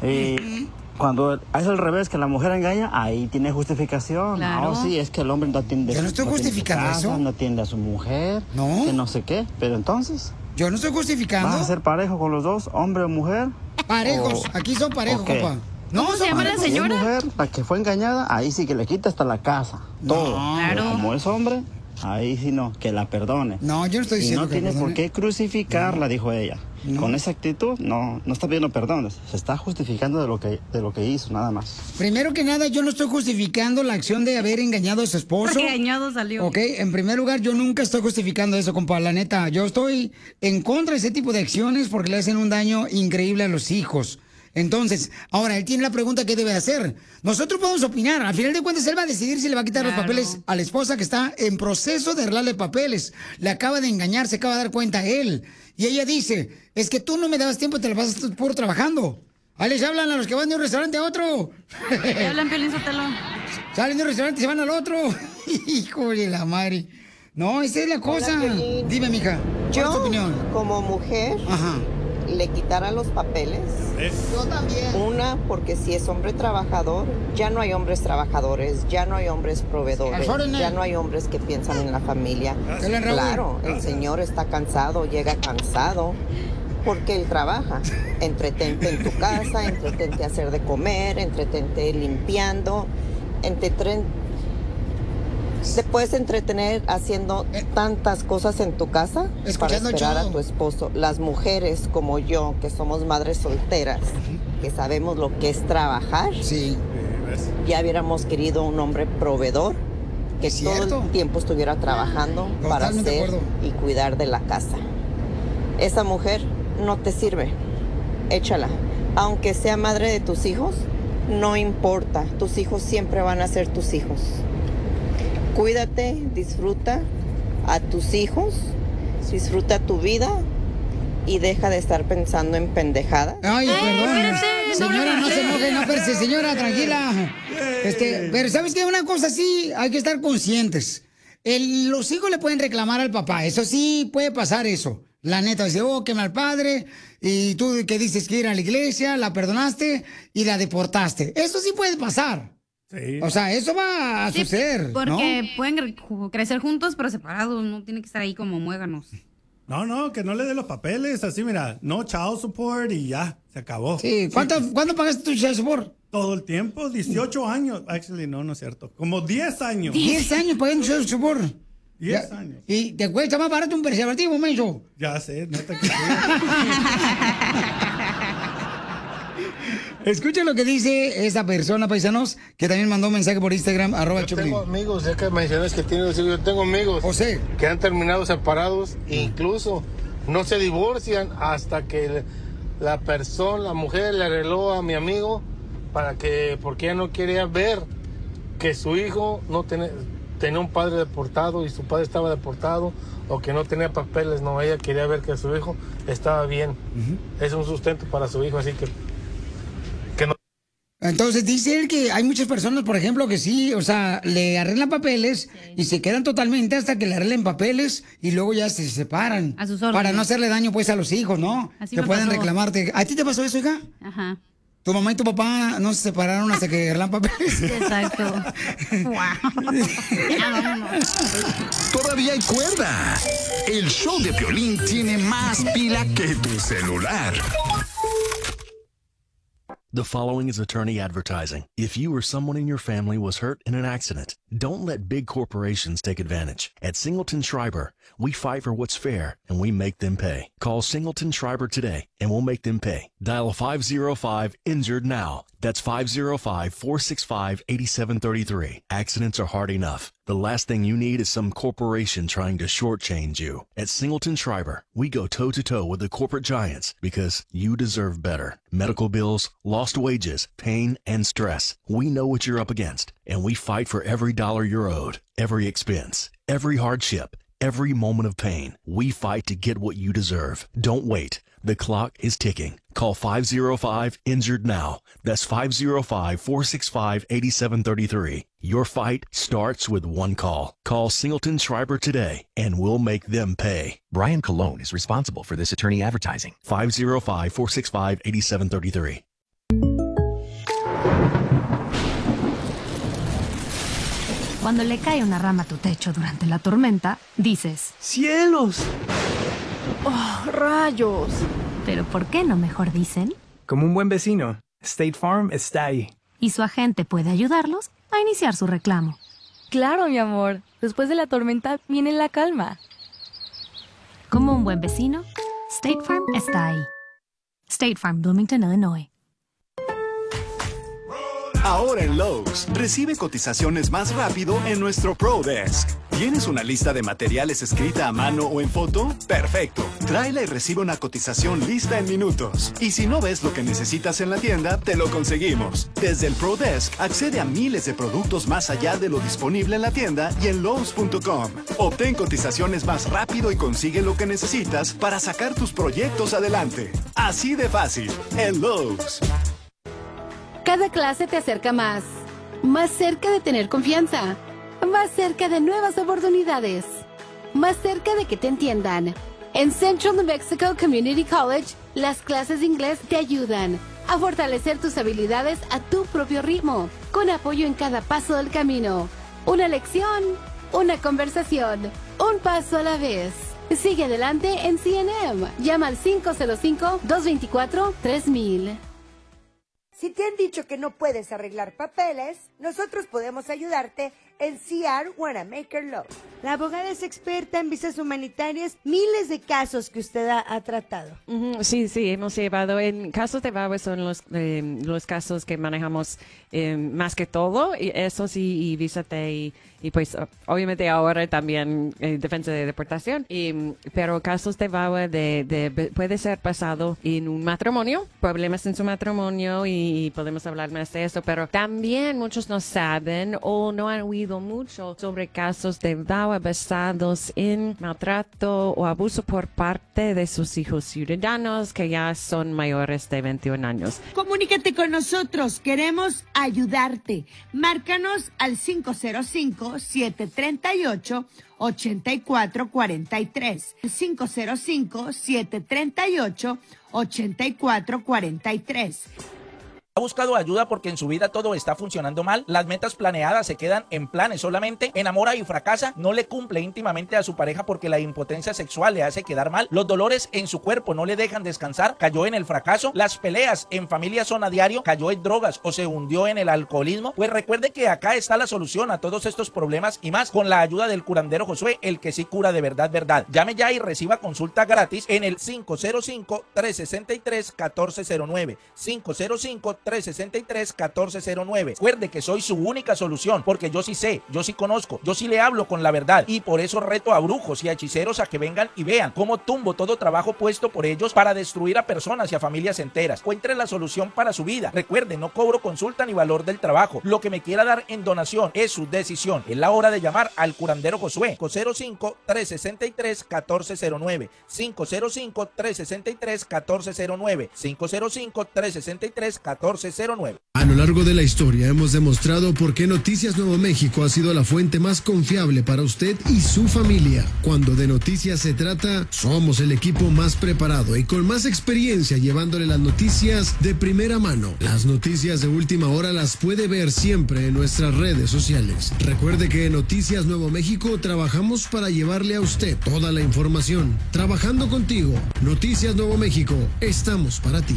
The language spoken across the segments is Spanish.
Y cuando es al revés, que la mujer engaña, ahí tiene justificación. Claro. No, sí, es que el hombre no atiende. Yo no estoy justificando eso. No atiende a su mujer. No. Que no sé qué. Pero entonces, Yo no estoy justificando. ¿vas a ser parejo con los dos, hombre o mujer? Parejos. ¿O- Aquí son parejos, o qué? compa. No, ¿Cómo se son llama la parejos. Si es señora? mujer, la que fue engañada, ahí sí que le quita hasta la casa. Todo. Claro. Pero como es hombre, ahí sí no, que la perdone. No, yo no estoy Y diciendo no que tiene por perdone. qué crucificarla, dijo ella. No. Con esa actitud, no está pidiendo perdón. Se está justificando de lo que hizo, nada más. Primero que nada, yo no estoy justificando la acción de haber engañado a su esposo. Porque engañado salió. Ok, en primer lugar, yo nunca estoy justificando eso, compa, la neta. Yo estoy en contra de ese tipo de acciones porque le hacen un daño increíble a los hijos. Entonces, ahora, él tiene la pregunta que debe hacer. Nosotros podemos opinar. Al final de cuentas, él va a decidir si le va a quitar los Claro. papeles a la esposa que está en proceso de arreglarle papeles. Le acaba de engañar, se acaba de dar cuenta a él. Y ella dice, es que tú no me dabas tiempo, te la pasas puro trabajando. Ahí les hablan a los que van de un restaurante a otro. ¿Qué hablan, Piolín Sotelo? Salen de un restaurante y se van al otro. Hijo de la madre. No, esa es la cosa. Piolín. Dime, mija, ¿cuál es tu Yo, opinión? como mujer, Ajá. le quitara los papeles. Yo también. Una, porque si es hombre trabajador, ya no hay hombres trabajadores, ya no hay hombres proveedores, Al orden. ya no hay hombres que piensan en la familia. Dale, Raúl. Claro, el señor está cansado, llega cansado, porque él trabaja. Entretente en tu casa, entretente a hacer de comer, entretente limpiando, te puedes entretener haciendo tantas cosas en tu casa para Escuchando esperar show. a tu esposo. Las mujeres como yo, que somos madres solteras, que sabemos lo que es trabajar, Sí. ya hubiéramos querido un hombre proveedor que Es todo cierto. el tiempo estuviera trabajando para Totalmente de hacer acuerdo. y cuidar de la casa. Esa mujer no te sirve. Échala. Aunque sea madre de tus hijos, no importa. Tus hijos siempre van a ser tus hijos. Cuídate, disfruta a tus hijos, disfruta tu vida y deja de estar pensando en pendejadas. Ay, perdón. espérate, Señora, no se enoje, no, espérese, señora, tranquila. Pero ¿sabes qué? Una cosa sí, hay que estar conscientes. Los hijos le pueden reclamar al papá, eso sí puede pasar eso. La neta, dice, oh, qué mal padre, y tú que dices que ir a la iglesia, la perdonaste y la deportaste. Eso sí puede pasar. Sí. O sea, eso va a Sí, suceder, ¿no? porque pueden crecer juntos, pero separados. No tiene que estar ahí como muéganos. No, que no le dé los papeles, así mira, no child support y ya, se acabó. Sí, ¿cuánto pagaste tu child support? Todo el tiempo, 18 años. Actually, no es cierto. Como 10 años. 10 años pagando child support. 10 Ya- años. Y te cuesta más barato un preservativo, menso. Ya sé, neta que sí. Escuchen lo que dice esta persona, paisanos, que también mandó un mensaje por Instagram, @Choplin. Tengo amigos, ya que mencionas que tienes hijos, yo tengo amigos José. que han terminado separados e incluso no se divorcian hasta que la persona, la mujer le arregló a mi amigo porque ella no quería ver que su hijo no tenía un padre deportado y su padre estaba deportado o que no tenía papeles, no, ella quería ver que su hijo estaba bien. Es un sustento para su hijo, así que no. Entonces dice él que hay muchas personas, por ejemplo, que sí, o sea, le arreglan papeles y se quedan totalmente hasta que le arreglen papeles y luego ya se separan. A sus órdenes. Para no hacerle daño pues a los hijos, ¿no? Así que me pueden pasó. reclamarte. ¿A ti te pasó eso, hija? Ajá. ¿Tu mamá y tu papá no se separaron hasta que arreglan papeles? Exacto. Wow. Ya, vámonos. Todavía hay cuerda. El show de Piolín tiene más pila que tu celular. The following is attorney advertising. If you or someone in your family was hurt in an accident, don't let big corporations take advantage. At Singleton Schreiber, we fight for what's fair and we make them pay. Call Singleton Schreiber today and we'll make them pay. Dial 505-INJURED now. That's 505-465-8733. Accidents are hard enough. The last thing you need is some corporation trying to shortchange you. At Singleton Schreiber, we go toe-to-toe with the corporate giants because you deserve better. Medical bills, lost wages, pain, and stress. We know what you're up against, and we fight for every dollar you're owed, every expense, every hardship, every moment of pain. We fight to get what you deserve. Don't wait. The clock is ticking. Call 505-INJURED now. That's 505-465-8733. Your fight starts with one call. Call Singleton Schreiber today, and we'll make them pay. Brian Colon is responsible for this attorney advertising. 505-465-8733. Cuando le cae una rama a tu techo durante la tormenta, dices: ¡Cielos! ¡Oh, rayos! Pero ¿por qué no mejor dicen? Como un buen vecino, State Farm está ahí. Y su agente puede ayudarlos a iniciar su reclamo. Claro, mi amor. Después de la tormenta viene la calma. Como un buen vecino, State Farm está ahí. State Farm, Bloomington, Illinois. Ahora en Lowe's, recibe cotizaciones más rápido en nuestro Pro Desk. ¿Tienes una lista de materiales escrita a mano o en foto? ¡Perfecto! Tráela y recibe una cotización lista en minutos. Y si no ves lo que necesitas en la tienda, te lo conseguimos. Desde el Pro Desk, accede a miles de productos más allá de lo disponible en la tienda y en Lowe's.com. Obtén cotizaciones más rápido y consigue lo que necesitas para sacar tus proyectos adelante. Así de fácil, en Lowe's. Cada clase te acerca más cerca de tener confianza, más cerca de nuevas oportunidades, más cerca de que te entiendan. En Central New Mexico Community College, las clases de inglés te ayudan a fortalecer tus habilidades a tu propio ritmo, con apoyo en cada paso del camino. Una lección, una conversación, un paso a la vez. Sigue adelante en CNM. Llama al 505-224-3000. Si te han dicho que no puedes arreglar papeles, nosotros podemos ayudarte en CR Wanamaker Law. La abogada es experta en visas humanitarias, miles de casos que usted ha tratado. Sí, hemos llevado en casos de VAWA son los casos que manejamos más que todo, y eso sí, y visa T, y pues obviamente ahora también defensa de deportación, pero casos de VAWA puede ser pasado en un matrimonio, problemas en su matrimonio, y podemos hablar más de eso, pero también muchos no saben o no han oído mucho sobre casos de VAWA basados en maltrato o abuso por parte de sus hijos ciudadanos que ya son mayores de 21 años. Comunícate con nosotros, queremos ayudarte. Márcanos al 505-738-8443. 505-738-8443. ¿Ha buscado ayuda porque en su vida todo está funcionando mal? Las metas planeadas se quedan en planes solamente. ¿Enamora y fracasa? ¿No le cumple íntimamente a su pareja porque la impotencia sexual le hace quedar mal? ¿Los dolores en su cuerpo no le dejan descansar? ¿Cayó en el fracaso? ¿Las peleas en familia son a diario? ¿Cayó en drogas o se hundió en el alcoholismo? Pues recuerde que acá está la solución a todos estos problemas y más con la ayuda del curandero Josué, el que sí cura de verdad, verdad. Llame ya y reciba consulta gratis en el 505-363-1409. 505-363-1409. Recuerde que soy su única solución, porque yo sí sé, yo sí conozco, yo sí le hablo con la verdad, y por eso reto a brujos y a hechiceros a que vengan y vean cómo tumbo todo trabajo puesto por ellos para destruir a personas y a familias enteras. Encuentre la solución para su vida. Recuerde, no cobro consulta ni valor del trabajo. Lo que me quiera dar en donación es su decisión. Es la hora de llamar al curandero Josué. 505-363-1409. 505-363-1409. 505-363-1409. A lo largo de la historia hemos demostrado por qué Noticias Nuevo México ha sido la fuente más confiable para usted y su familia. Cuando de noticias se trata, somos el equipo más preparado y con más experiencia llevándole las noticias de primera mano. Las noticias de última hora las puede ver siempre en nuestras redes sociales. Recuerde que en Noticias Nuevo México trabajamos para llevarle a usted toda la información. Trabajando contigo, Noticias Nuevo México, estamos para ti.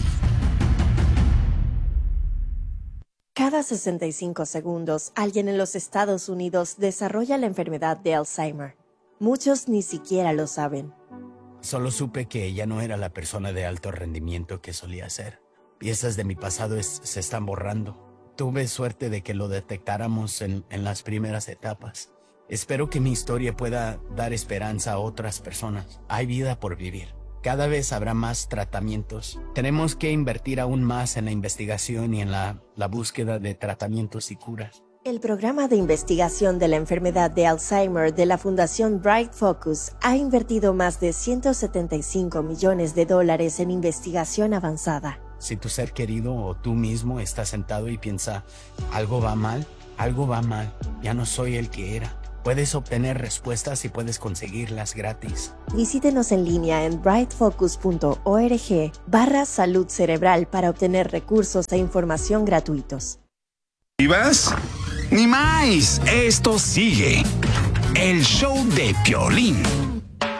Cada 65 segundos, alguien en los Estados Unidos desarrolla la enfermedad de Alzheimer. Muchos ni siquiera lo saben. Solo supe que ella no era la persona de alto rendimiento que solía ser. Piezas de mi pasado se están borrando. Tuve suerte de que lo detectáramos en las primeras etapas. Espero que mi historia pueda dar esperanza a otras personas. Hay vida por vivir. Cada vez habrá más tratamientos. Tenemos que invertir aún más en la investigación y en la búsqueda de tratamientos y curas. El programa de investigación de la enfermedad de Alzheimer de la Fundación Bright Focus ha invertido más de $175 millones en investigación avanzada. Si tu ser querido o tú mismo estás sentado y piensa, algo va mal, ya no soy el que era. Puedes obtener respuestas y puedes conseguirlas gratis. Visítenos en línea en brightfocus.org/salud cerebral para obtener recursos e información gratuitos. ¿Y vas? Ni más, esto sigue. El show de Piolín.